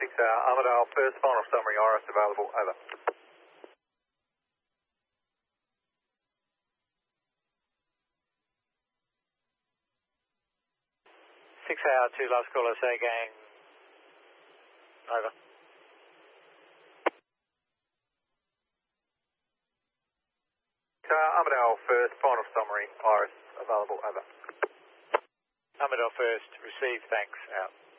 Armadale, first final summary, Iris available, over. 6 hour, 2 last caller, say gang, over. Armadale, first final summary, Iris available, over. Armadale first, receive, thanks, out.